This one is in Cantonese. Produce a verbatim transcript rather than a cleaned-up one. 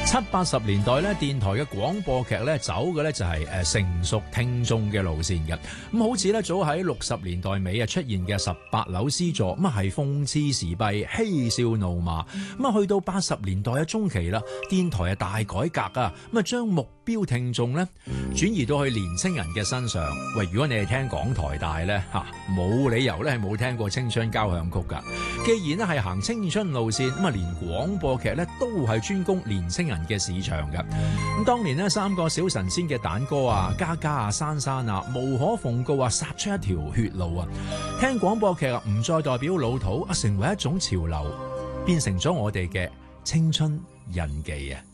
七八十年代咧，電台嘅廣播劇咧走嘅咧就係誒成熟聽眾嘅路線嘅。咁好似咧早喺六十年代尾啊出現嘅十八樓 C 座，咁啊係諷刺時弊、嬉笑怒罵。咁啊去到八十年代嘅中期啦，電台係大改革啊，咁啊將目標聽眾咧轉移到去年青人嘅身上。喂，如果你係聽港台大咧嚇，冇理由咧係冇聽過青春交響曲㗎。既然咧係行青春路線，咁啊連廣播劇咧都係專攻年青人嘅市場嘅。咁當年呢，三個小神仙嘅蛋哥啊、嘉嘉啊、珊珊啊，無可奉告啊，殺出一條血路啊！聽廣播劇啊，唔再代表老土啊，成為一種潮流，變成咗我哋嘅青春印記啊！